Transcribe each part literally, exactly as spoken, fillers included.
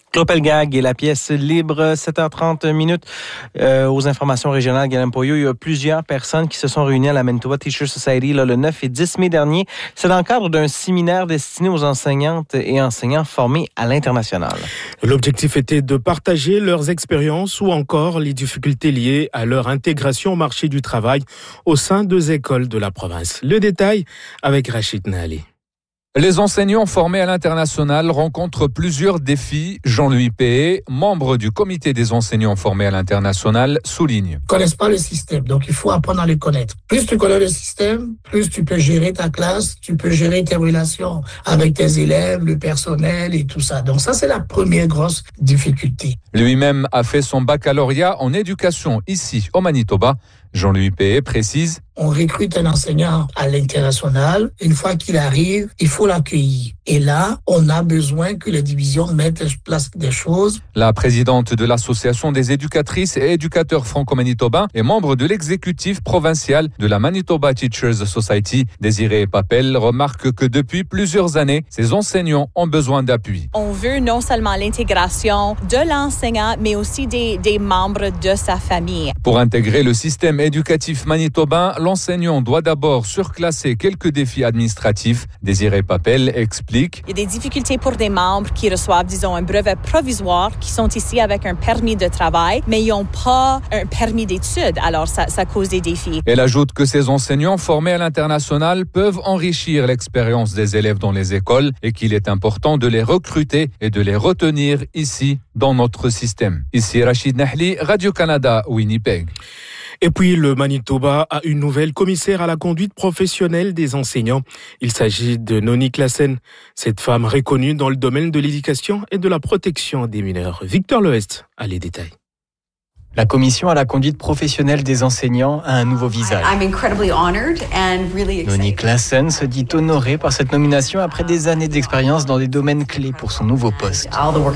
Clopelgag et la pièce libre, sept heures trente minutes. Euh, aux informations régionales, Guillaume Poyot, il y a plusieurs personnes qui se sont réunies à la Manitoba Teachers Society là, le neuf et dix mai dernier. C'est dans le cadre d'un séminaire destiné aux enseignantes et enseignants formés à l'international. L'objectif était de partager leurs expériences ou encore les difficultés liées à leur intégration au marché du travail au sein des écoles de la province. Le détail avec Rachid Nali. Les enseignants formés à l'international rencontrent plusieurs défis. Jean-Louis Péé, membre du comité des enseignants formés à l'international, souligne. Ils ne connaissent pas le système, donc il faut apprendre à le connaître. Plus tu connais le système, plus tu peux gérer ta classe, tu peux gérer tes relations avec tes élèves, le personnel et tout ça. Donc ça, c'est la première grosse difficulté. Lui-même a fait son baccalauréat en éducation ici, au Manitoba. Jean-Louis Péé précise. On recrute un enseignant à l'international. Une fois qu'il arrive, il faut l'accueillir. Et là, on a besoin que les divisions mettent en place des choses. La présidente de l'Association des éducatrices et éducateurs franco-manitobains et membre de l'exécutif provincial de la Manitoba Teachers Society, Désirée Papel, remarque que depuis plusieurs années, ces enseignants ont besoin d'appui. On veut non seulement l'intégration de l'enseignant, mais aussi des, des membres de sa famille. Pour intégrer le système éducatif manitobain, l'enseignant doit d'abord surclasser quelques défis administratifs. Désirée Papel explique. Il y a des difficultés pour des membres qui reçoivent, disons, un brevet provisoire, qui sont ici avec un permis de travail, mais ils n'ont pas un permis d'études. Alors, ça, ça cause des défis. Elle ajoute que ces enseignants formés à l'international peuvent enrichir l'expérience des élèves dans les écoles et qu'il est important de les recruter et de les retenir ici, dans notre système. Ici, Rachid Nahli, Radio-Canada, Winnipeg. Et puis, le Manitoba a une nouvelle commissaire à la conduite professionnelle des enseignants. Il s'agit de Noni Claassen, cette femme reconnue dans le domaine de l'éducation et de la protection des mineurs. Victor Loest a les détails. La commission à la conduite professionnelle des enseignants a un nouveau visage. Noni Claassen se dit honorée par cette nomination après des années d'expérience dans des domaines clés pour son nouveau poste.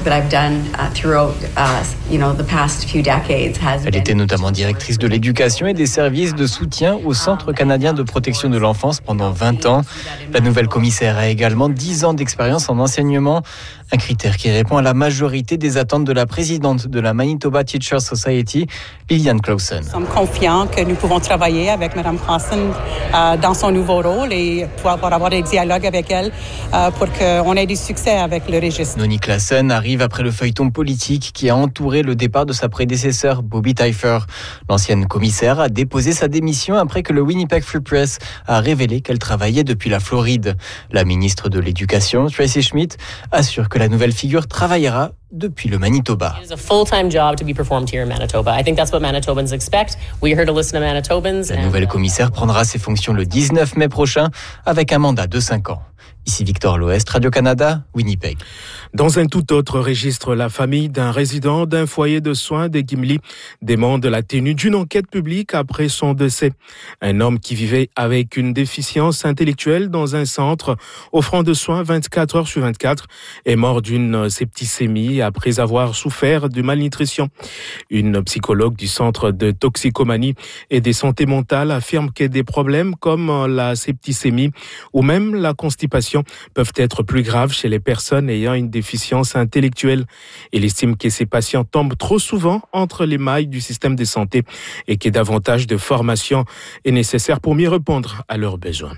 Elle était notamment directrice de l'éducation et des services de soutien au Centre canadien de protection de l'enfance pendant vingt ans. La nouvelle commissaire a également dix ans d'expérience en enseignement, un critère qui répond à la majorité des attentes de la présidente de la Manitoba Teachers Society, Liliane Clausen. Nous sommes confiants que nous pouvons travailler avec Mme Claassen euh, dans son nouveau rôle et pouvoir avoir des dialogues avec elle euh, pour qu'on ait du succès avec le registre. Noni Claassen arrive après le feuilleton politique qui a entouré le départ de sa prédécesseur, Bobby Taillefer. L'ancienne commissaire a déposé sa démission après que le Winnipeg Free Press a révélé qu'elle travaillait depuis la Floride. La ministre de l'Éducation, Tracy Schmidt, assure que la nouvelle figure travaillera depuis le Manitoba. It is a full-time job to be performed here in Manitoba. I think that's what Manitobans expect. We're here to listen to Manitobans. La nouvelle commissaire prendra ses fonctions le dix-neuf mai prochain avec un mandat de cinq ans. Ici Victor Loest, Radio-Canada, Winnipeg. Dans un tout autre registre, la famille d'un résident d'un foyer de soins de Gimli demande la tenue d'une enquête publique après son décès. Un homme qui vivait avec une déficience intellectuelle dans un centre offrant de soins vingt-quatre heures sur vingt-quatre est mort d'une septicémie après avoir souffert de malnutrition. Une psychologue du centre de toxicomanie et de santé mentale affirme que des problèmes comme la septicémie ou même la constipation peuvent être plus graves chez les personnes ayant une déficience intellectuelle. Il estime que ces patients tombent trop souvent entre les mailles du système de santé et que davantage de formation est nécessaire pour mieux répondre à leurs besoins.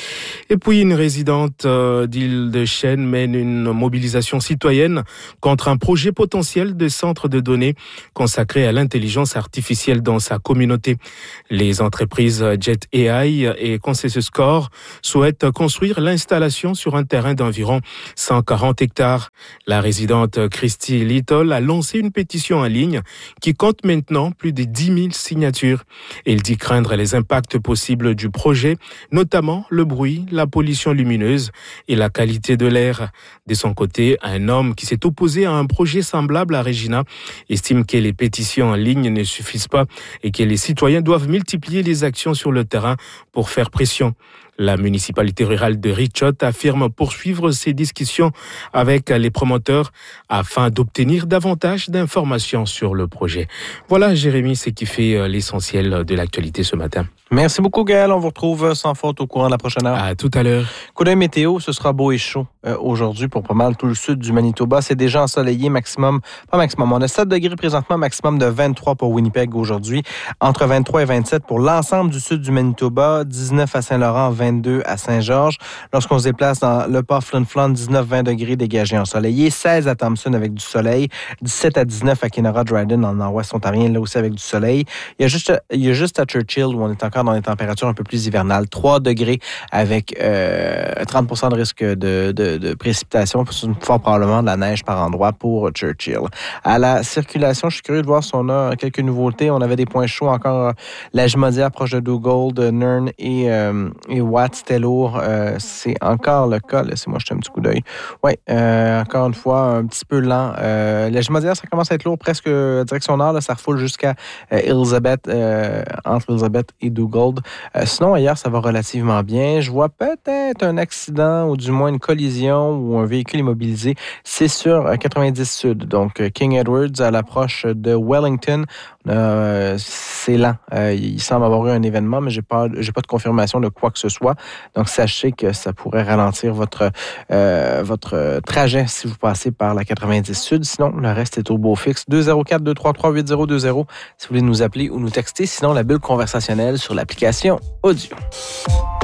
Et puis, une résidente d'Île-de-Chêne mène une mobilisation citoyenne contre un projet potentiel de centre de données consacré à l'intelligence artificielle dans sa communauté. Les entreprises Jet A I et Consensus Core souhaitent construire l'installation sur un terrain d'environ cent quarante hectares. La résidente Christy Little a lancé une pétition en ligne qui compte maintenant plus de dix mille signatures. Elle dit craindre les impacts possibles du projet, notamment le bruit, la pollution lumineuse et la qualité de l'air. De son côté, un homme qui s'est opposé à un projet semblable à Regina estime que les pétitions en ligne ne suffisent pas et que les citoyens doivent multiplier les actions sur le terrain pour faire pression. La municipalité rurale de Richot affirme poursuivre ses discussions avec les promoteurs afin d'obtenir davantage d'informations sur le projet. Voilà, Jérémy, ce qui fait l'essentiel de l'actualité ce matin. Merci beaucoup, Gaël. On vous retrouve sans faute au courant de la prochaine heure. À tout à l'heure. Coup d'œil météo, ce sera beau et chaud euh, aujourd'hui pour pas mal tout le sud du Manitoba. C'est déjà ensoleillé, maximum, pas maximum. On a sept degrés présentement, maximum de vingt-trois pour Winnipeg aujourd'hui. Entre vingt-trois et vingt-sept pour l'ensemble du sud du Manitoba. dix-neuf à Saint-Laurent, vingt-deux à Saint-Georges. Lorsqu'on se déplace dans le port Flin Flon, dix-neuf à vingt degrés dégagés ensoleillés. seize à Thompson avec du soleil. dix-sept à dix-neuf à Kenora-Dryden dans le nord-ouest ontarien, là aussi avec du soleil. Il y a juste, il y a juste à Churchill où on est encore dans des températures un peu plus hivernales. trois degrés avec euh, trente pour cent de risque de, de, de précipitation, fort probablement de la neige par endroit pour Churchill. À la circulation, je suis curieux de voir si on a quelques nouveautés. On avait des points chauds encore. La Jumaudière proche de Duggold, Nern et, euh, et Watt, c'était lourd. Euh, c'est encore le cas. Laissez-moi jeter un petit coup d'œil. Oui, euh, encore une fois, un petit peu lent. Euh, la Jumaudière, ça commence à être lourd, presque direction nord. Là, ça refoule jusqu'à euh, Elizabeth, euh, entre Elizabeth et Duggold. Euh, sinon, ailleurs, ça va relativement bien. Je vois peut-être un accident ou du moins une collision ou un véhicule immobilisé. C'est sur quatre-vingt-dix Sud, donc King Edwards à l'approche de Wellington. Euh, c'est lent. Euh, il semble avoir eu un événement, mais j'ai pas, j'ai pas de confirmation de quoi que ce soit. Donc, sachez que ça pourrait ralentir votre, euh, votre trajet si vous passez par la quatre-vingt-dix Sud. Sinon, le reste est au beau fixe. deux zéro quatre, deux trois trois, huit zéro deux zéro si vous voulez nous appeler ou nous texter. Sinon, la bulle conversationnelle sur l'application audio.